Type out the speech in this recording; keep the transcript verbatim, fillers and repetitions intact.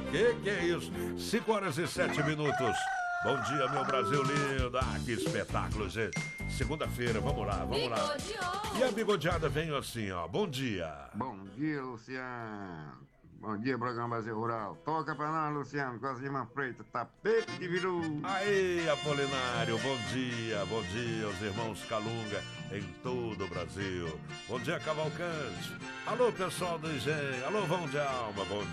Que que é isso? cinco horas e sete minutos. Bom dia, meu Brasil lindo. Ah, que espetáculo, gente. Segunda-feira, vamos lá, vamos lá. E a bigodeada vem assim, ó. Bom dia. Bom dia, Luciano. Bom dia, programa Brasil Rural. Toca pra nós, Luciano, com as irmãs Freitas. Tapete de viru. Aí, Apolinário, bom dia. Bom dia, os irmãos Calunga em todo o Brasil. Bom dia, Cavalcante. Alô, pessoal do Engenho. Alô, Vão de Alma, bom